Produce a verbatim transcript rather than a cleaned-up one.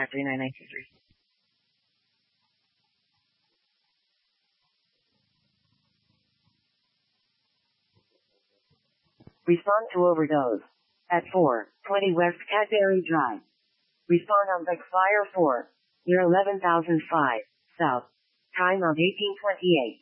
five three nine nine two three. Respond to overdose. At four twenty West Cadbury Drive. Respond on Backfire four. Near eleven thousand five. South. Time of eighteen twenty-eight.